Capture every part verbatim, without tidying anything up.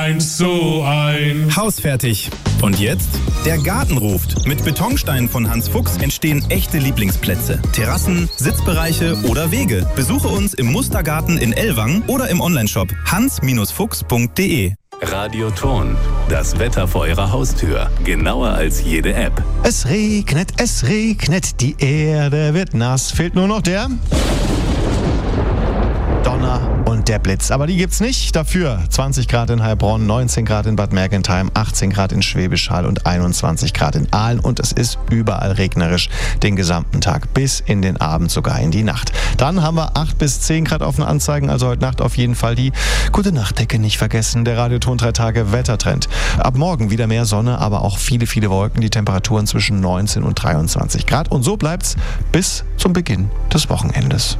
eins zu eins. Hausfertig. Und jetzt? Der Garten ruft. Mit Betonsteinen von Hans Fuchs entstehen echte Lieblingsplätze. Terrassen, Sitzbereiche oder Wege. Besuche uns im Mustergarten in Ellwangen oder im Onlineshop hans Fuchs punkt de. Radioton. Das Wetter vor Ihrer Haustür. Genauer als jede App. Es regnet, es regnet, die Erde wird nass. Fehlt nur noch der Donner und der Blitz. Aber die gibt's nicht. Dafür zwanzig Grad in Heilbronn, neunzehn Grad in Bad Mergentheim, achtzehn Grad in Schwäbisch Hall und einundzwanzig Grad in Aalen. Und es ist überall regnerisch den gesamten Tag bis in den Abend, sogar in die Nacht. Dann haben wir acht bis zehn Grad auf den Anzeigen, also heute Nacht auf jeden Fall die gute Nachtdecke nicht vergessen. Der Radioton drei Tage Wettertrend. Ab morgen wieder mehr Sonne, aber auch viele, viele Wolken. Die Temperaturen zwischen neunzehn und dreiundzwanzig Grad. Und so bleibt's bis zum Beginn des Wochenendes.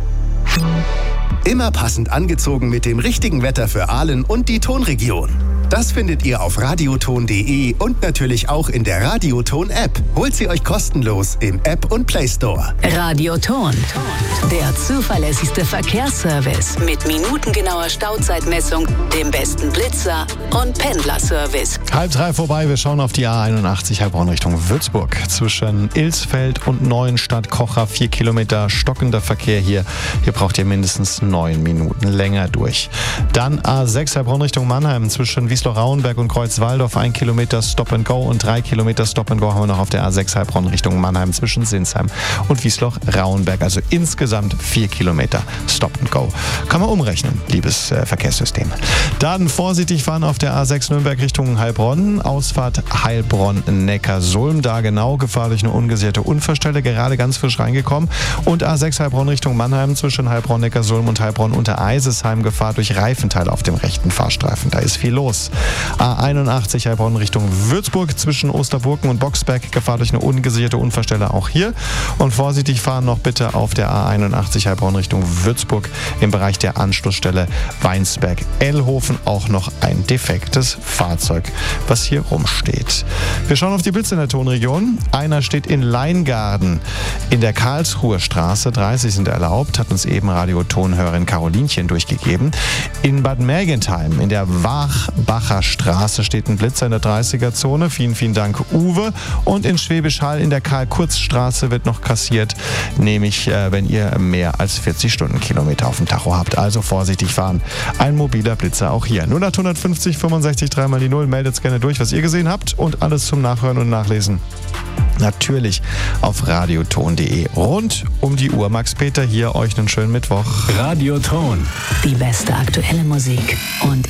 Immer passend angezogen mit dem richtigen Wetter für Aalen und die Tonregion. Das findet ihr auf radioton punkt de und natürlich auch in der Radioton-App. Holt sie euch kostenlos im App- und Play-Store. Radioton, der zuverlässigste Verkehrsservice mit minutengenauer Stauzeitmessung, dem besten Blitzer und Pendlerservice. Halb drei vorbei, wir schauen auf die A einundachtzig Heilbronn Richtung Würzburg. Zwischen Ilsfeld und Neuenstadt-Kocher vier Kilometer stockender Verkehr hier. Hier braucht ihr mindestens neun Minuten länger durch. Dann A sechs Heilbronn Richtung Mannheim zwischen Wiesloch-Rauenberg und Kreuzwaldorf, ein Kilometer Stop and Go und drei Kilometer Stop and Go haben wir noch auf der A sechs Heilbronn Richtung Mannheim zwischen Sinsheim und Wiesloch-Rauenberg. Also insgesamt vier Kilometer Stop and Go. Kann man umrechnen, liebes äh, Verkehrssystem. Dann vorsichtig fahren auf der A sechs Nürnberg Richtung Heilbronn, Ausfahrt Heilbronn-Neckarsulm. Da genau Gefahr durch eine ungesicherte Unfallstelle, gerade ganz frisch reingekommen. Und A sechs Heilbronn Richtung Mannheim zwischen Heilbronn-Neckarsulm und Heilbronn-Untereisesheim, Gefahr durch Reifenteil auf dem rechten Fahrstreifen. Da ist viel los. A einundachtzig Heilbronn Richtung Würzburg zwischen Osterburken und Boxberg, Gefahr durch eine ungesicherte Unfallstelle auch hier. Und vorsichtig fahren noch bitte auf der A einundachtzig Heilbronn Richtung Würzburg im Bereich der Anschlussstelle Weinsberg-Ellhofen auch noch ein defektes Fahrzeug, was hier rumsteht. Wir schauen auf die Blitze in der Tonregion. Einer steht in Leingarten in der Karlsruher Straße, dreißig sind erlaubt, hat uns eben Radiotonhörerin Carolinchen durchgegeben. In Bad Mergentheim in der Wachbacher Straße steht ein Blitzer in der dreißiger-Zone. Vielen, vielen Dank, Uwe. Und in Schwäbisch Hall in der Karl-Kurz-Straße wird noch kassiert, nämlich äh, wenn ihr mehr als vierzig Stundenkilometer auf dem Tacho habt. Also vorsichtig fahren. Ein mobiler Blitzer auch hier. null acht fünfzig fünfundsechzig drei mal die null. Meldet gerne durch, was ihr gesehen habt. Und alles zum Nachhören und Nachlesen natürlich auf radioton punkt de. Rund um die Uhr. Max Peter hier, euch einen schönen Mittwoch. Radioton. Die beste aktuelle Musik und